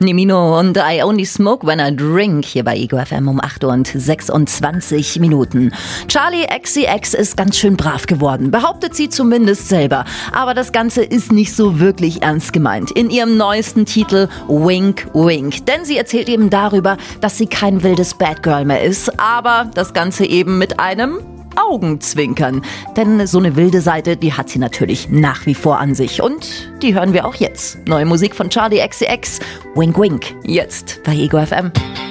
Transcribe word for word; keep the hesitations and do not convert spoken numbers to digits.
Nimino und I Only Smoke When I Drink hier bei Ego F M um acht Uhr und sechsundzwanzig Minuten. Charli X C X ist ganz schön brav geworden, behauptet sie zumindest selber. Aber das Ganze ist nicht so wirklich ernst gemeint. In ihrem neuesten Titel Wink Wink. Denn sie erzählt eben darüber, dass sie kein wildes Bad Girl mehr ist, aber das Ganze eben mit einem Augenzwinkern. Denn so eine wilde Seite, die hat sie natürlich nach wie vor an sich. Und die hören wir auch jetzt. Neue Musik von Charli X C X, Wink Wink, jetzt bei Ego F M.